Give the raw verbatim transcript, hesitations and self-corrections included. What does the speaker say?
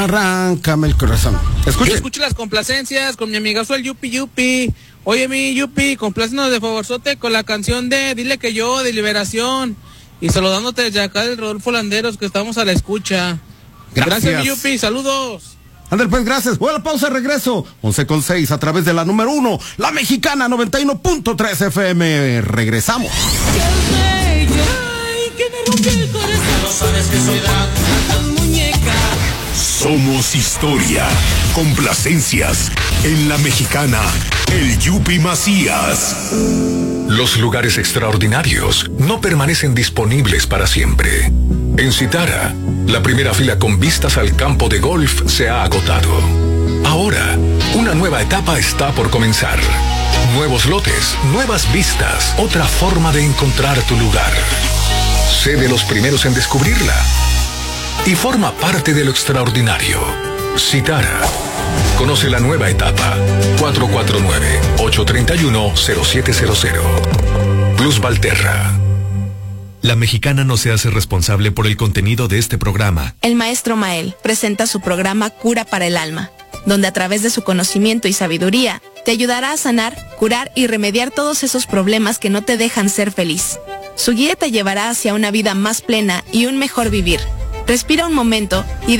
arráncame el corazón. Escuche. Yo escucho las complacencias con mi amigazo el Yupi Yupi. Oye, mi Yupi, complácenos de favorzote con la canción de Dile que yo, de Liberación. Y saludándote desde acá del Rodolfo Landeros, que estamos a la escucha. Gracias, Gracias mi Yupi, saludos. Ándale pues, gracias. Voy a la pausa, regreso. once con seis a través de la número uno, La Mexicana noventa y uno punto tres F M. Regresamos. Ay, que me rompió el corazón. No sabes que soy Dragon, muñeca. Somos historia. Complacencias. En La Mexicana, el Yupi Macías. Los lugares extraordinarios no permanecen disponibles para siempre. En Citara, la primera fila con vistas al campo de golf se ha agotado. Ahora, una nueva etapa está por comenzar. Nuevos lotes, nuevas vistas, otra forma de encontrar tu lugar. Sé de los primeros en descubrirla y forma parte de lo extraordinario. Citara. Conoce la nueva etapa. cuatro cuatro nueve, ocho tres uno, cero siete cero cero. Plus Valterra. La Mexicana no se hace responsable por el contenido de este programa. El maestro Mael presenta su programa Cura para el Alma, donde a través de su conocimiento y sabiduría te ayudará a sanar, curar y remediar todos esos problemas que no te dejan ser feliz. Su guía te llevará hacia una vida más plena y un mejor vivir. Respira un momento y